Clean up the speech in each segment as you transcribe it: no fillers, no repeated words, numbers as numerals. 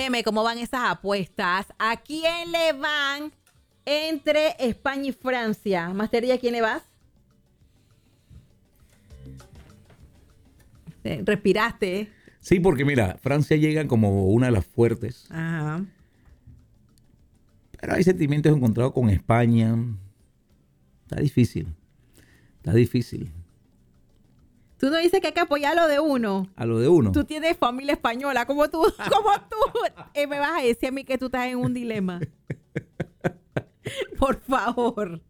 Óyeme, ¿cómo van esas apuestas? ¿A quién le van entre España y Francia? Master, ¿y a quién le vas? Respiraste. Sí, porque mira, Francia llega como una de las fuertes. Ajá. Pero hay sentimientos encontrados con España. Está difícil. Está difícil. Tú no dices que hay que apoyar a lo de uno. A lo de uno. Tú tienes familia española, como tú me vas a decir a mí que tú estás en un dilema. Por favor.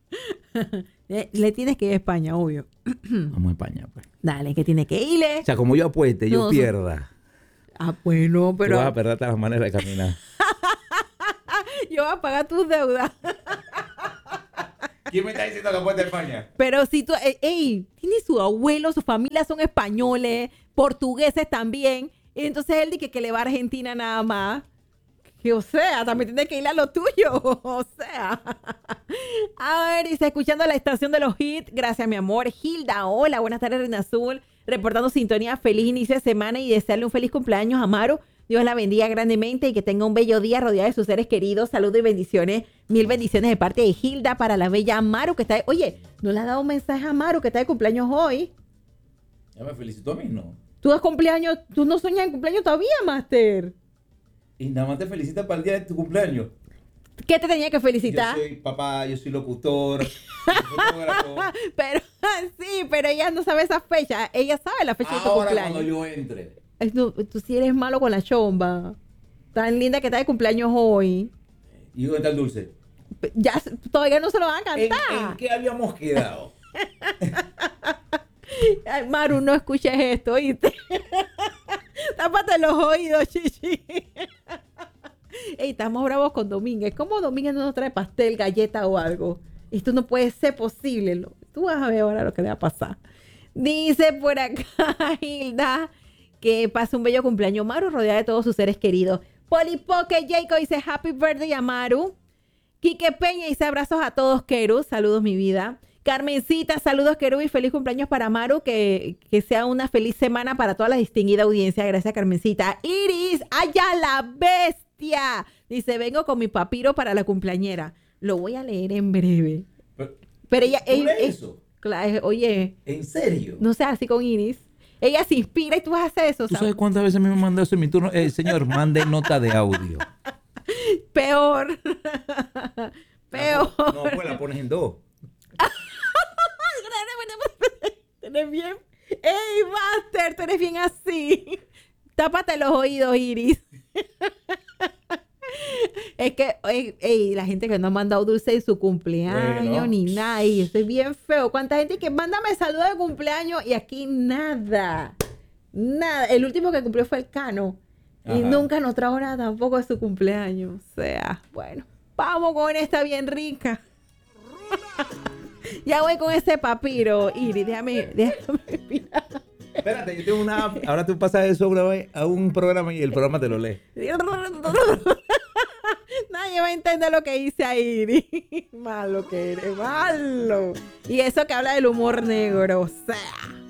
Le tienes que ir a España, obvio. Vamos a España, pues. Dale, que tiene que irle. O sea, como yo apueste, yo No, pierda. Ah, bueno, Tú pero vas a perder las maneras de caminar. yo voy a pagar tus deudas. ¿Quién me está diciendo que apueste a España? Pero si tú, tiene su abuelo, su familia son españoles, portugueses también. Y entonces él dice que le va a Argentina nada más. Que, o sea, también tiene que ir a lo tuyo. O sea. A ver, dice, escuchando la estación de los hits. Gracias, mi amor. Hilda, hola, buenas tardes, Reina Azul. Reportando sintonía, feliz inicio de semana y desearle un feliz cumpleaños a Maru. Dios la bendiga grandemente y que tenga un bello día rodeada de sus seres queridos. Saludos y bendiciones. Mil bendiciones de parte de Hilda para la bella Maru que está... Oye, ¿no le has dado un mensaje a Maru que está de cumpleaños hoy? Ya me felicitó a mí, ¿no? ¿Tú das cumpleaños? ¿Tú no sueñas en cumpleaños todavía, Master? Y nada más te felicita para el día de tu cumpleaños. ¿Qué te tenía que felicitar? Yo soy papá, yo soy locutor, soy fotógrafo. Pero sí, pero ella no sabe esa fecha. Ella sabe la fecha de tu Ahora cumpleaños. cuando yo entre. Tú sí eres malo con la chomba. Tan linda que está de cumpleaños hoy. ¿Y dónde está el dulce? Ya todavía no se lo van a cantar. ¿En qué habíamos quedado? Ay, Maru, no escuches esto, ¿oíste? Tápate los oídos, chichi. Ey, estamos bravos con Domínguez. ¿Cómo Domínguez no nos trae pastel, galleta o algo? Esto no puede ser posible. Tú vas a ver ahora lo que le va a pasar. Dice por acá Hilda que pase un bello cumpleaños Maru rodeada de todos sus seres queridos. Polipoque Jacob dice happy birthday a Maru. Quique Peña dice abrazos a todos, Keru. Saludos, mi vida. Carmencita, saludos, Keru, y feliz cumpleaños para Maru. Que sea una feliz semana para toda la distinguida audiencia. Gracias, Carmencita. Iris, allá la bestia. Dice, vengo con mi papiro para la cumpleañera. Lo voy a leer en breve. Pero ella... eso? Claro, oye. ¿En serio? No seas así con Iris. Ella se inspira y tú vas a hacer eso. ¿Tú sabes cuántas veces me mandó eso en mi turno? Señor, mande nota de audio. Peor. Peor. No, pues la pones en 2. Eres bien. ¡Ey, Master! Tú eres bien así. Tápate los oídos, Iris. Es que, la gente que no ha mandado dulce en su cumpleaños, bueno, ni nada. Y eso es bien feo. ¿Cuánta gente que mándame saludos de cumpleaños? Y aquí nada. Nada. El último que cumplió fue el Cano. Ajá. Y nunca nos trajo nada tampoco de su cumpleaños. O sea, bueno. Vamos con esta bien rica. Ya voy con ese papiro, Iris. Déjame mirar. Espérate, yo tengo una app. Ahora tú pasas eso una vez a un programa y el programa te lo lee. Nadie va a entender lo que dice ahí. Malo que eres, malo. Y eso que habla del humor negro, o sea.